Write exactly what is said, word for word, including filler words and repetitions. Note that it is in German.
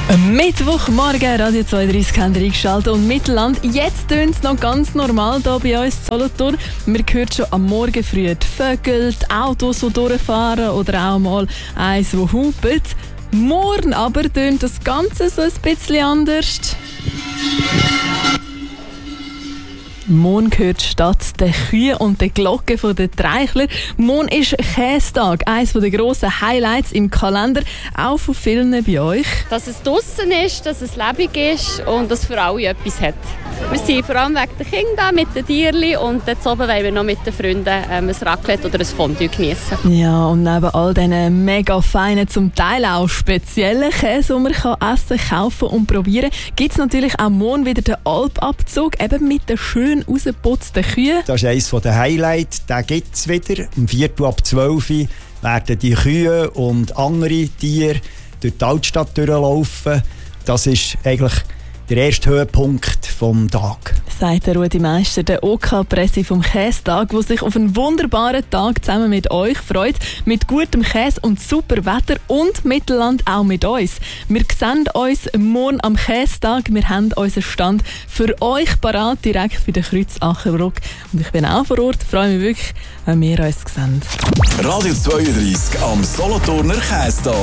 Mittwochmorgen, Radio zweiunddreißig haben wir eingeschaltet und Mittelland. Jetzt tönt es noch ganz normal hier bei uns in Solothurn. Man hört schon am Morgen früh die Vögel, die Autos, die durchfahren oder auch mal eins, das hupet. Morgen aber tönt das Ganze so ein bisschen anders. Morgen gehört statt der Kühe und der Glocke der Treichler. Morgen ist Käsetag, eines der grossen Highlights im Kalender, auch von vielen bei euch. Dass es draussen ist, dass es lebendig ist und dass für alle etwas hat. Wir sind vor allem wegen der Kinder mit den Tierchen und jetzt oben wollen wir noch mit den Freunden ähm, ein Raclette oder ein Fondue genießen. Ja, und neben all diesen mega feinen, zum Teil auch speziellen Käse, die man kann essen, kaufen und probieren, gibt es natürlich auch morgen wieder den Alpabzug, eben mit den schön rausgeputzten Kühen. Das ist eines der Highlights, den gibt es wieder. Um Viertel ab zwölf werden die Kühe und andere Tiere durch die Altstadt durchlaufen. Das ist eigentlich der erste Höhepunkt vom Tag. Sagt der Rudi Meister, der OK-Presse vom Käsetag, der sich auf einen wunderbaren Tag zusammen mit euch freut. Mit gutem Käse und super Wetter und Mittelland auch mit uns. Wir sehen uns morgen am Käsetag. Wir haben unseren Stand für euch parat, direkt bei der Kreuz Achenbruck. Und ich bin auch vor Ort. Ich freue mich wirklich, wenn wir uns sehen. Radio zweiunddreißig am Solothurner Käsetag.